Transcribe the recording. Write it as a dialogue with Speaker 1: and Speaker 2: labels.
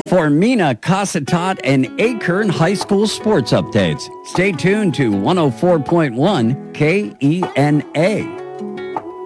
Speaker 1: For Mina Cossatot and Acorn High School sports updates, stay tuned to 104.1 KENA.